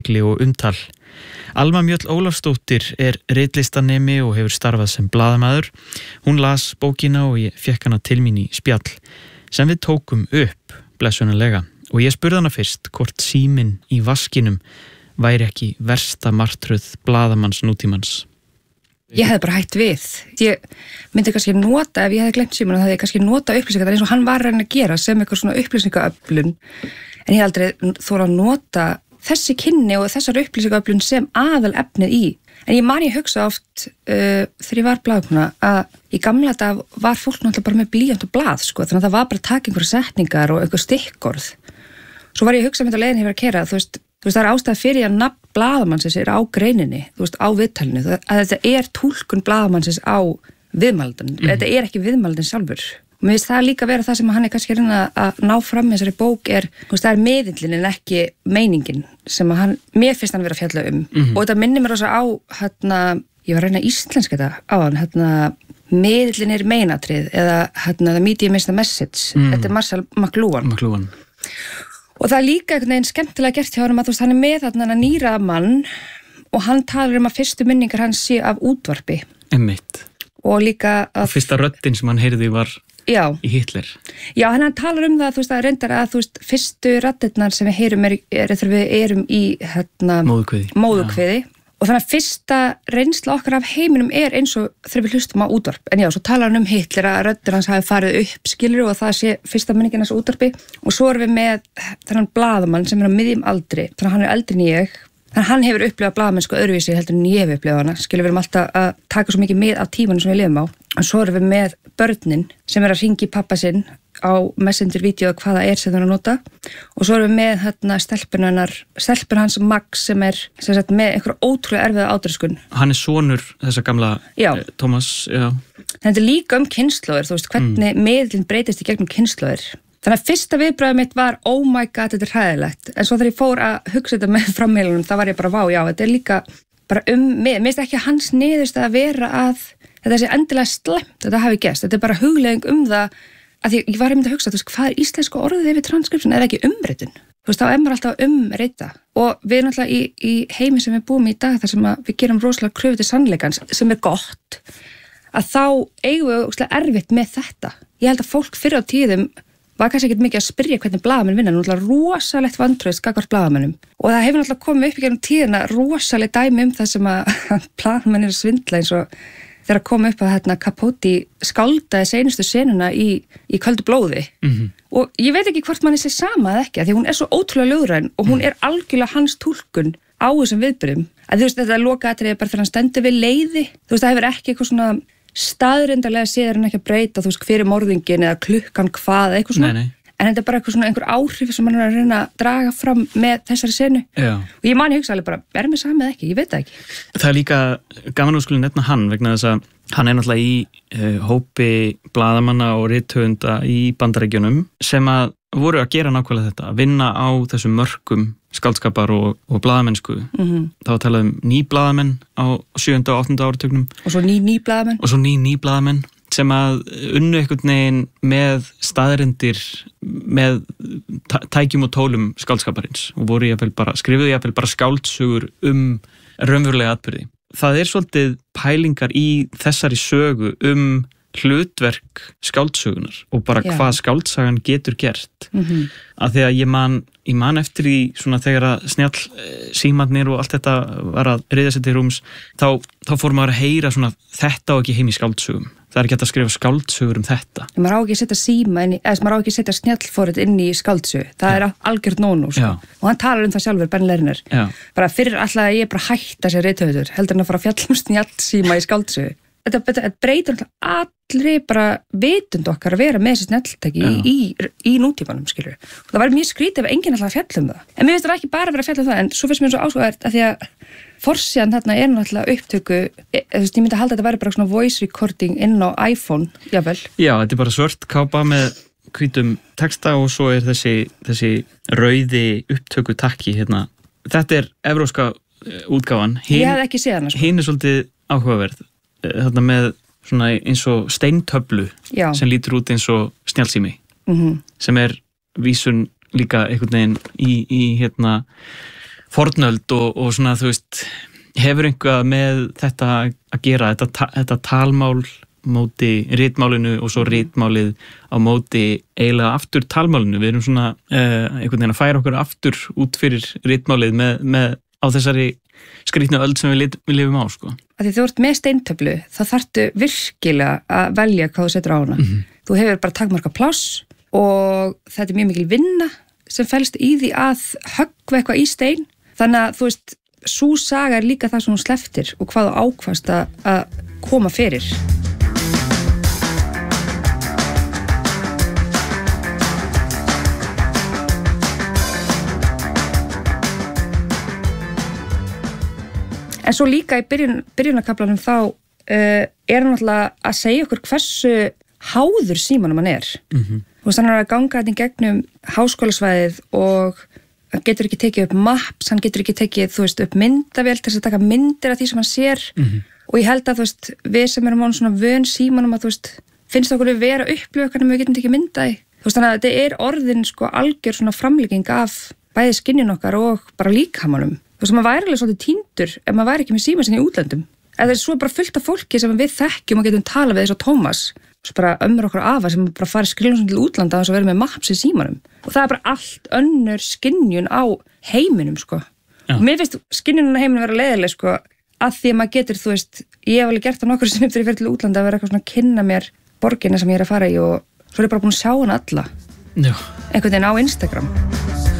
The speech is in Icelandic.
og umtal. Alma Mjöll Ólafsdóttir ritlistanemi og hefur starfað sem blaðamaður. Hún las bókina og ég fékk hana til mín í spjall sem við tókum upp blessunarlega og ég spurði hana fyrst hvort síminn í vaskinum væri ekki versta martröð blaðamanns nútímans. Ég hefði bara hætt við. Ég myndi kannski nota, ef ég hefði glemt símanum, þá hefði ég kannski nota upplýsingar eins og hann var að reyna að gera sem eitthvað svona upplýsingaöflun. En ég aldrei þóra að nota þessi kynni og þessar upplýsingaöflun sem aðal efnið í. En ég hugsa oft þegar ég var blaðkona að í gamla dag var fólk náttúrulega bara með blýant og blað, sko, þannig að það var bara að taka einhverja setningar og einhver stikkorð. Svo var ég að hugsa með þetta leiðin hefur að kera, þú veist, það er ástæða fyrir að nafn blaðamannsins á greininni, þú veist, á viðtalinu, að þetta túlkun blaðamannsins á viðmældan, þetta ekki viðmældin sjálfur. Og mér finnst það líka vera það sem hann kannski að reyna að ná fram með þessari bók þú veist, það miðillin en ekki meiningin sem mér finnst hann vera að fjalla og þetta minnir mér á, ég var að reyna íslenska þetta á hann, miðillin meinatrið eða the medium is the message, þetta Marshall McLuhan. Og það líka einhvern veginn skemmtilega gert hjá hann að þú veist, hann með þarna nýra mann og hann talar að fyrstu minningar hans sé af útvarpi. Einmitt. Og líka að... Fyrsta röddin sem hann heyrði var í Hitler. Já, hann talar það, þú veist, að reyndar að þú veist, fyrstu raddirnar sem við heyrum þegar við erum í móðukviði. Og þannig að fyrsta reynsla okkar af heiminum eins og þegar við hlustum á útvarp. En já, svo talar hann Hitler að röddin hans hafi farið upp, skilur, og það sé fyrsta minningin hans útvarpi. Og svo erum við með þennan blaðamann sem á miðjum aldri, þannig að hann eldri en ég. Þannig að hann hefur upplifað blaðamennsku öðruvísi heldur en ég hef upplifað hana. Skilur, við erum alltaf að taka svo mikið mið af tímanum sem við lifum á. Og svo erum við með börnin sem að hringi pappa sinn á Messenger-vídeó hvaða sem það að nota. Og svo erum við með stelpun hans Max sem sagt, með einhver ótrúlega erfiða ádröskun. Hann sonur þessa gamla Thomas. Já. Þetta er líka kynslóðir, þú veist, hvernig miðlinn breytist í gegnum kynslóðir. Þannig að fyrsta viðbragðið mitt var, oh my god, þetta er hræðilegt. En svo þegar ég fór að hugsa þetta með frammeilunum, þá var ég bara, vá, já, þetta er líka bara mig. Mér finnst ekki hans niðurst að vera að þetta sé endilega slæmt, þetta hafi gerst. Þetta er bara hugleiðing það, að ég var að hugsa, þú veist, hvað er íslensku orðið yfir transkripsjón, er ekki umritun? Þú veist, þá maður alltaf að umrita. Og við náttúrulega í heimi sem við búum í dag, þar sem við gerum rosalega kröfu til sannleikans, sem gott, að þá eigum við ógeðslega erfitt með þetta. Ég held að fólk fyrr á tíðum var kannski ekki mikið að spyrja hvernig blaðamenn vinna, náttúrulega rosalegt vantraust gagnvart blaðamennum. Og það hefur náttúrulega komið upp í gegnum tíðina rosaleg dæmi það sem að blaðamenn svindla eins og þegar kom upp að Capote skáldaði seinustu senuna í köldu blóði. Og ég veit ekki hvort manni sé sama eða ekki, því hún svo ótrúlega ljóðræn og hún algjörlega hans túlkun á þessum viðburðum. Að þú veist, þetta lokaatriði bara þegar hann stendur við leiði, þú veist, það hefur ekki eitthvað svona staðreindarlega séður hann ekki að breyta, þú veist, hver morðingin eða klukkan hvað, eitthvað svona. Nei. En þetta er bara eitthvað svona einhver áhrif sem hann að reyna að draga fram með þessari senu. Já. Og ég hugsa alveg bara, mér sama eða ekki, ég veit það ekki. Það er líka gaman að skuli nefna hann vegna þess að hann náttúrulega í hópi blaðamanna og rithöfunda í Bandaríkjunum sem að voru að gera nákvæmlega þetta, að vinna á þessum mörkum skáldskapar og blaðamennsku. Það var talað ný blaðamenn á 7. og 8. áratugnum. Og svo ný blaðamenn. Og svo ný blaðamenn sem að unnu einhvern veginn með staðreyndir, með tækjum og tólum skáldskaparins og skrifuðu jafnvel bara skáldsögur raunverulega atburði. Það svolítið pælingar í þessari sögu hlutverk skáldsögunar og bara hvað skáldsagan getur gert. Af því að ég man eftir í svona þegar að snjall símarnir og allt þetta var að ryðja sér til rúms, þá fór maður að heyra svona þetta og ekki heim í skáldsögum. Það ekki hægt að skrifa skáldsögur þetta. Maður á ekki að setja síma maður á ekki að setja snjallforrit inn í skáldsögu. Það algjört nónu, sko. Og hann talar það sjálfur, Ben Lerner. Bara fyrir alltaf að ég bara hætta sér rithöfundur, heldur hann að fara að fjalla snjallsíma í skáldsögu. Þetta breytir allri bara vitund okkar að vera með þessi snjalltæki í nútímanum, skilur. Og það var mjög skrítið ef enginn alltaf að fjalla það. En mér finnst það ekki bara að vera að fjalla það, en svo finnst mér svo áhugavert að því að forsíðan þarna náttúrulega upptöku, ég myndi að halda að þetta væri bara svona voice recording inn á iPhone, jafnvel. Já, þetta bara svört kápa með hvítum texta og svo þessi rauði upptöku takki hérna. Þetta evrópska útgáfan. Ég hafði ekki séð hana, sko. Hin svolítið áhugaverð. Þarna með svona eins og steintöflu sem lítur út eins og snjallsími sem vísun líka einhvern veginn í hérna fornöld og svona, þú veist, hefur einhvað með þetta að gera, þetta talmál móti ritmálinu og svo ritmálið á móti eiginlega aftur talmálinu. Við erum svona einhvern veginn að færa okkur aftur út fyrir ritmálið með á þessari skrýtnu öld sem við lifum á, sko. Því þú ert með steintöflu, þá þarftu virkilega að velja hvað þú setur á hana. Þú hefur bara takmarka pláss og þetta er mjög mikil vinna sem felst í því að höggva eitthvað í stein. Þannig að, þú veist, sú saga er líka það sem hún sleftir og hvað þú ákvast að koma fyrir. En svo líka í byrjunarkaflanum þá er hann alltaf að segja okkur hversu háður símanum hann er. Þú veist, hann er að ganga þetta í gegnum háskólasvæðið og hann getur ekki tekið upp maps, hann getur ekki tekið, þú veist, upp myndavél til þess að taka myndir af því sem hann sér. Og ég held að, þú veist, við sem erum án svona vön símanum að, þú veist, finnst okkur við vera upplöf hvernig við getum tekið myndaði. Þú veist, þannig að þetta er orðin sko algjör svona framlíking af bæði skinnjun okkar og bara líkamanum. Þú veist, maður væri alveg svolítið tíndur ef maður væri ekki með síma sinni í útlöndum. Eða svo bara fullt af fólki sem við þekkjum og getum talað við eins og Tómas. Svo bara ömmur okkur afa sem bara farið skrifum til útlanda og þess að vera með maps í símanum. Og það er bara allt önnur skynjun á heiminum, sko. Og mér finnst skynjun á heiminum vera leiðileg, sko, að því að maður getur, þú veist, ég hef alveg gert það nokkur sem fyrir að fer til útlanda að vera eitthvað svona að kynna mér borgina sem ég er að fara í og svo er ég bara búin að sjá hana alla. Einhvern veginn á Instagram.